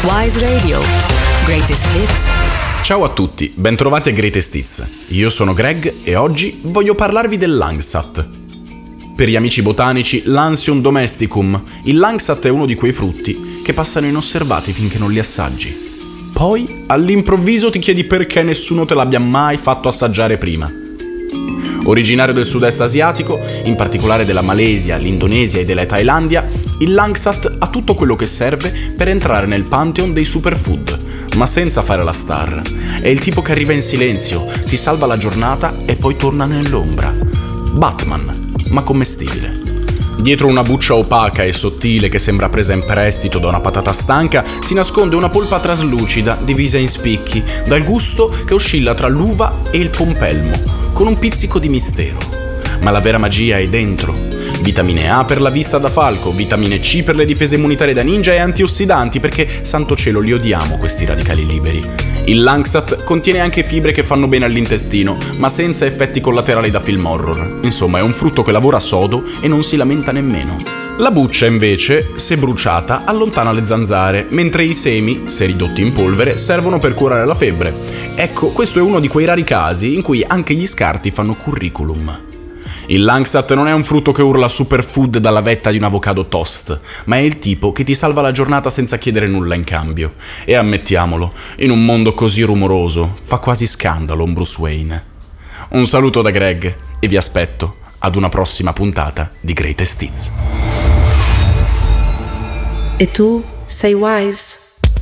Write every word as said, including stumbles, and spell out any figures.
Wise Radio. Greatest Hits. Ciao a tutti, bentrovati a Greatest Hits. Io sono Greg e oggi voglio parlarvi del Langsat. Per gli amici botanici, l'Ansium domesticum, il Langsat è uno di quei frutti che passano inosservati finché non li assaggi. Poi, all'improvviso ti chiedi perché nessuno te l'abbia mai fatto assaggiare prima. Originario del sud-est asiatico, in particolare della Malesia, l'Indonesia e della Thailandia, il Langsat ha tutto quello che serve per entrare nel pantheon dei superfood, ma senza fare la star. È il tipo che arriva in silenzio, ti salva la giornata e poi torna nell'ombra. Batman, ma commestibile. Dietro una buccia opaca e sottile che sembra presa in prestito da una patata stanca si nasconde una polpa traslucida divisa in spicchi, dal gusto che oscilla tra l'uva e il pompelmo, con un pizzico di mistero. Ma la vera magia è dentro. Vitamine A per la vista da falco, vitamine C per le difese immunitarie da ninja e antiossidanti perché, santo cielo, li odiamo questi radicali liberi. Il Langsat contiene anche fibre che fanno bene all'intestino, ma senza effetti collaterali da film horror. Insomma, è un frutto che lavora sodo e non si lamenta nemmeno. La buccia, invece, se bruciata, allontana le zanzare, mentre i semi, se ridotti in polvere, servono per curare la febbre. Ecco, questo è uno di quei rari casi in cui anche gli scarti fanno curriculum. Il Langsat non è un frutto che urla superfood dalla vetta di un avocado toast, ma è il tipo che ti salva la giornata senza chiedere nulla in cambio. E ammettiamolo, in un mondo così rumoroso, fa quasi scandalo un Bruce Wayne. Un saluto da Greg e vi aspetto ad una prossima puntata di Greatest Hits. E tu sei wise?